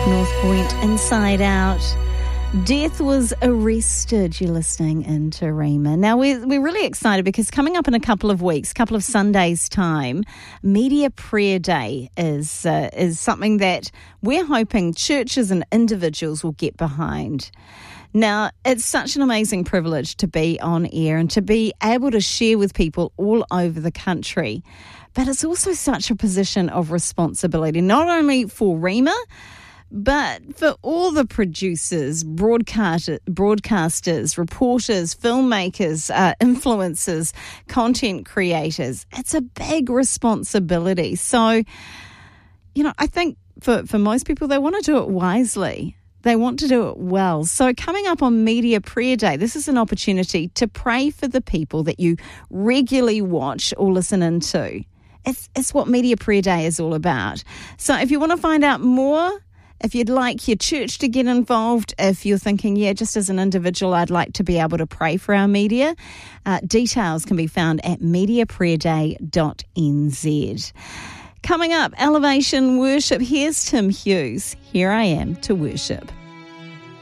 North Point, Inside Out. Death was arrested. You're listening into Rhema. Now, we're really excited because coming up in a couple of weeks, couple of Sundays' time, Media Prayer Day is something that we're hoping churches and individuals will get behind. Now, it's such an amazing privilege to be on air and to be able to share with people all over the country. But it's also such a position of responsibility, not only for Rhema, but for all the producers, broadcasters, reporters, filmmakers, influencers, content creators. It's a big responsibility. So, I think for most people, they want to do it wisely. They want to do it well. So coming up on Media Prayer Day, this is an opportunity to pray for the people that you regularly watch or listen into. It's what Media Prayer Day is all about. So if you want to find out more, if you'd like your church to get involved, if you're thinking, just as an individual, I'd like to be able to pray for our media, details can be found at mediaprayerday.nz. Coming up, Elevation Worship. Here's Tim Hughes. Here I Am to Worship.